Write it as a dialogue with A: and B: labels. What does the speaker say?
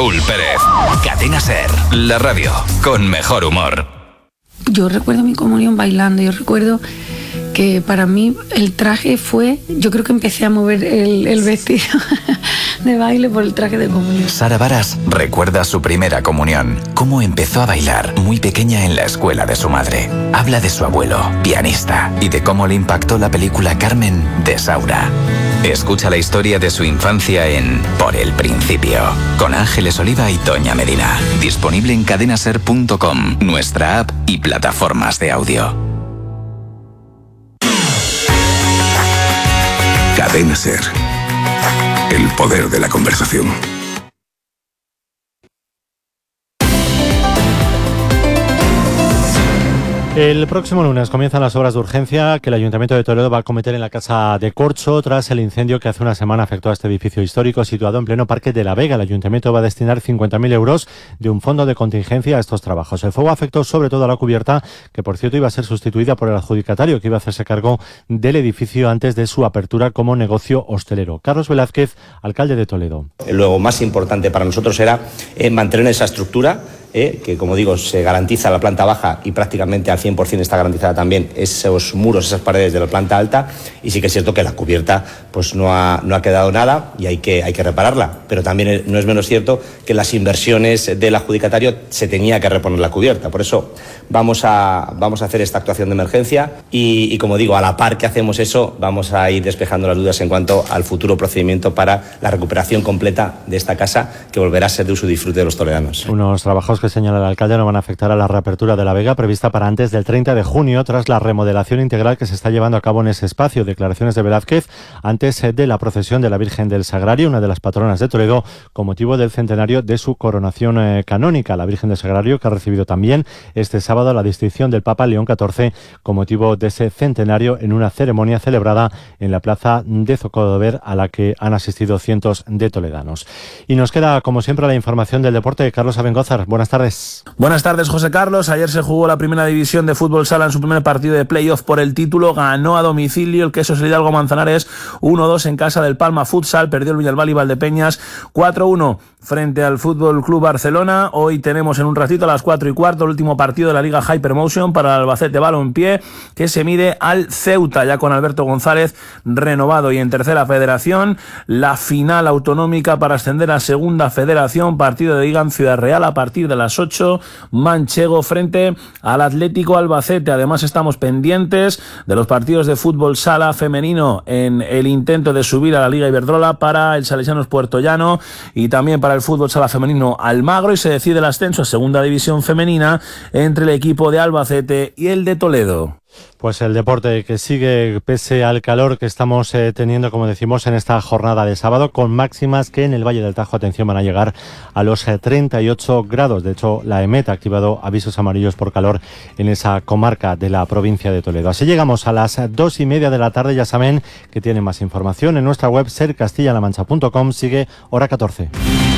A: Raúl Pérez. Cadena SER, la radio con mejor humor.
B: Yo recuerdo mi comunión bailando, yo recuerdo que para mí el traje fue, yo creo que empecé a mover el vestido de baile por el traje de comunión.
A: Sara Varas recuerda su primera comunión, cómo empezó a bailar muy pequeña en la escuela de su madre. Habla de su abuelo, pianista, y de cómo le impactó la película Carmen de Saura. Escucha la historia de su infancia en Por el Principio, con Ángeles Oliva y Toña Medina. Disponible en cadenaser.com, nuestra app y plataformas de audio.
C: Cadena SER. El poder de la conversación.
D: El próximo lunes comienzan las obras de urgencia que el Ayuntamiento de Toledo va a acometer en la Casa de Corcho tras el incendio que hace una semana afectó a este edificio histórico situado en pleno Parque de la Vega. El Ayuntamiento va a destinar 50.000 euros de un fondo de contingencia a estos trabajos. El fuego afectó sobre todo a la cubierta, que por cierto iba a ser sustituida por el adjudicatario que iba a hacerse cargo del edificio antes de su apertura como negocio hostelero. Carlos Velázquez, alcalde de Toledo.
E: Lo más importante para nosotros era mantener esa estructura, que como digo se garantiza la planta baja y prácticamente al 100% está garantizada también esos muros, esas paredes de la planta alta, y sí que es cierto que la cubierta pues no ha quedado nada y hay que repararla, pero también no es menos cierto que las inversiones del adjudicatario se tenía que reponer la cubierta. Por eso vamos a hacer esta actuación de emergencia y como digo, a la par que hacemos eso vamos a ir despejando las dudas en cuanto al futuro procedimiento para la recuperación completa de esta casa, que volverá a ser de uso y disfrute de los toledanos.
D: Unos trabajos que señala el alcalde no van a afectar a la reapertura de la Vega prevista para antes del 30 de junio tras la remodelación integral que se está llevando a cabo en ese espacio. Declaraciones de Velázquez antes de la procesión de la Virgen del Sagrario, una de las patronas de Toledo, con motivo del centenario de su coronación canónica. La Virgen del Sagrario, que ha recibido también este sábado la distinción del Papa León XIV con motivo de ese centenario en una ceremonia celebrada en la plaza de Zocodover, a la que han asistido cientos de toledanos. Y nos queda, como siempre, la información del deporte. Carlos Abengózar, buenas tardes.
F: Buenas tardes, José Carlos. Ayer se jugó la primera división de fútbol sala en su primer partido de playoff por el título. Ganó a domicilio el Quesos Hidalgo Manzanares 1-2 en casa del Palma Futsal. Perdió el Villalbal y Valdepeñas 4-1 frente al Fútbol Club Barcelona. Hoy tenemos en un ratito a las 4:15 el último partido de la Liga Hypermotion para el Albacete Balompié, que se mide al Ceuta, ya con Alberto González renovado. Y en tercera federación, la final autonómica para ascender a segunda federación. Partido de Liga en Ciudad Real a partir de las 8, Manchego frente al Atlético Albacete. Además estamos pendientes de los partidos de fútbol sala femenino en el intento de subir a la Liga Iberdrola para el Salesianos Puerto Llano y también para el fútbol sala femenino Almagro, y se decide el ascenso a segunda división femenina entre el equipo de Albacete y el de Toledo.
D: Pues el deporte que sigue pese al calor que estamos teniendo, como decimos, en esta jornada de sábado, con máximas que en el Valle del Tajo, atención, van a llegar a los 38 grados. De hecho, la EMET ha activado avisos amarillos por calor en esa comarca de la provincia de Toledo. Así llegamos a las 2:30 de la tarde. Ya saben que tienen más información en nuestra web sercastillalamancha.com. Sigue Hora 14.